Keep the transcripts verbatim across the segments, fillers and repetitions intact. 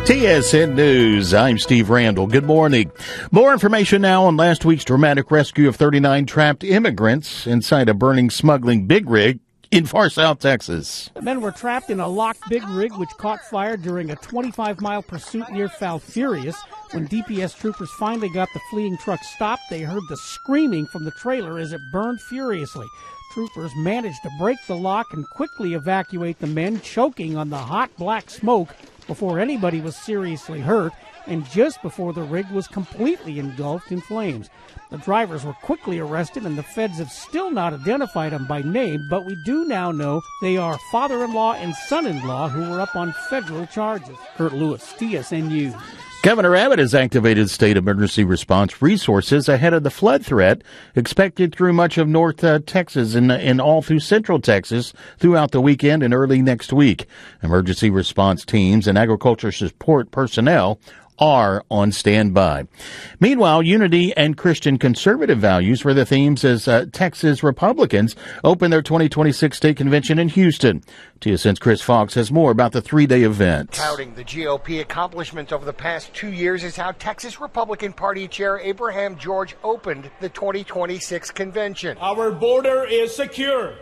T S N News, I'm Steve Randall. Good morning. More information now on last week's dramatic rescue of thirty-nine trapped immigrants inside a burning smuggling big rig in far south Texas. The men were trapped in a locked big rig which caught fire during a twenty-five mile pursuit near Falfurrias. When D P S troopers finally got the fleeing truck stopped, they heard the screaming from the trailer as it burned furiously. Troopers managed to break the lock and quickly evacuate the men, choking on the hot black smoke before anybody was seriously hurt, and just before the rig was completely engulfed in flames. The drivers were quickly arrested, and the feds have still not identified them by name, but we do now know they are father-in-law and son-in-law who were up on federal charges. Kurt Lewis, T S N News. Governor Abbott has activated state emergency response resources ahead of the flood threat expected through much of North uh, Texas and, and all through Central Texas throughout the weekend and early next week. Emergency response teams and agriculture support personnel are on standby. Meanwhile, unity and Christian conservative values were the themes as uh, Texas Republicans opened their twenty twenty-six state convention in Houston. T S N's Chris Fox has more about the three-day event. Touting the G O P accomplishments over the past two years is how Texas Republican Party Chair Abraham George opened the twenty twenty-six convention. Our border is secure,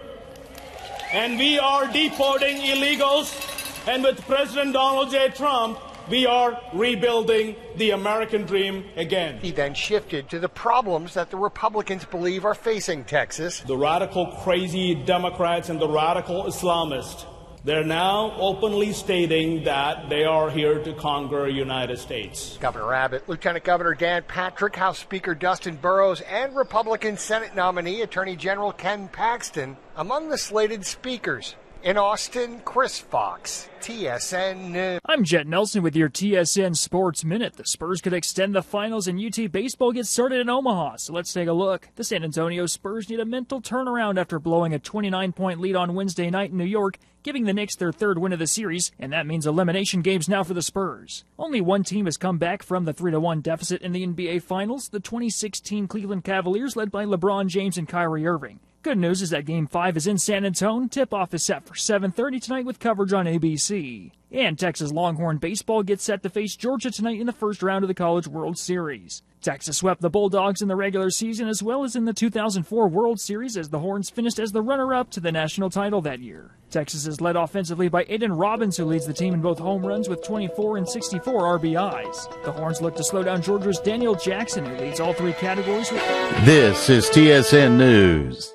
and we are deporting illegals, and with President Donald J. Trump, we are rebuilding the American dream again. He then shifted to the problems that the Republicans believe are facing Texas. The radical crazy Democrats and the radical Islamists, they're now openly stating that they are here to conquer the United States. Governor Abbott, Lieutenant Governor Dan Patrick, House Speaker Dustin Burrows, and Republican Senate nominee Attorney General Ken Paxton among the slated speakers. In Austin, Chris Fox, T S N News. I'm Jet Nelson with your T S N Sports Minute. The Spurs could extend the finals and U T baseball gets started in Omaha. So let's take a look. The San Antonio Spurs need a mental turnaround after blowing a twenty-nine point lead on Wednesday night in New York, giving the Knicks their third win of the series, and that means elimination games now for the Spurs. Only one team has come back from the three to one deficit in the N B A Finals, the twenty sixteen Cleveland Cavaliers led by LeBron James and Kyrie Irving. Good news is that Game five is in San Antonio. Tip-off is set for seven thirty tonight with coverage on A B C. And Texas Longhorn baseball gets set to face Georgia tonight in the first round of the College World Series. Texas swept the Bulldogs in the regular season as well as in the two thousand four World Series as the Horns finished as the runner-up to the national title that year. Texas is led offensively by Aiden Robbins, who leads the team in both home runs with twenty-four and sixty-four R B Is. The Horns look to slow down Georgia's Daniel Jackson, who leads all three categories with... This is T S N News.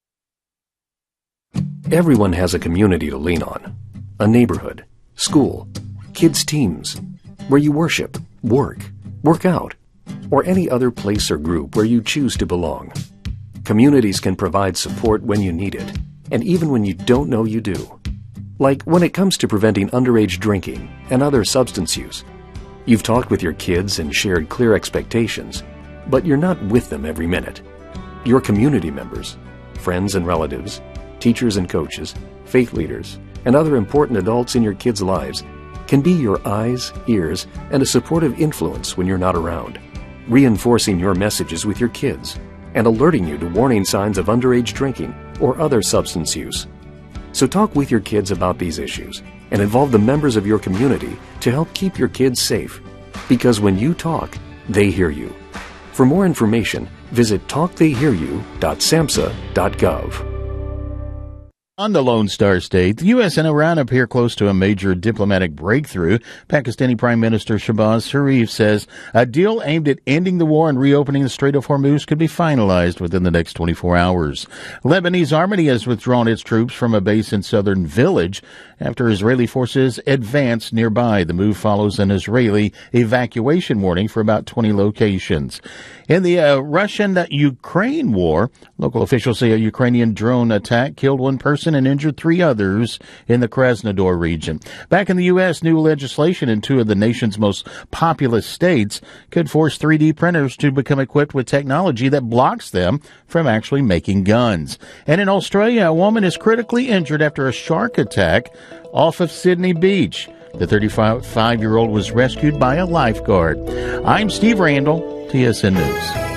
Everyone has a community to lean on. A neighborhood, school, kids' teams, where you worship, work, work out, or any other place or group where you choose to belong. Communities can provide support when you need it, and even when you don't know you do. Like when it comes to preventing underage drinking and other substance use. You've talked with your kids and shared clear expectations, but you're not with them every minute. Your community members, friends and relatives, teachers and coaches, faith leaders, and other important adults in your kids' lives can be your eyes, ears, and a supportive influence when you're not around, reinforcing your messages with your kids and alerting you to warning signs of underage drinking or other substance use. So talk with your kids about these issues and involve the members of your community to help keep your kids safe, because when you talk, they hear you. For more information, visit talk they hear you dot samhsa dot gov. On the Lone Star State, the U S and Iran appear close to a major diplomatic breakthrough. Pakistani Prime Minister Shehbaz Sharif says a deal aimed at ending the war and reopening the Strait of Hormuz could be finalized within the next twenty-four hours. Lebanese army has withdrawn its troops from a base in southern Village after Israeli forces advance nearby. The move follows an Israeli evacuation warning for about twenty locations. In the uh, Russian-Ukraine war, local officials say a Ukrainian drone attack killed one person and injured three others in the Krasnodar region. Back in the U S, new legislation in two of the nation's most populous states could force three D printers to become equipped with technology that blocks them from actually making guns. And in Australia, a woman is critically injured after a shark attack off of Sydney Beach. The thirty-five-year-old was rescued by a lifeguard. I'm Steve Randall, T S N News.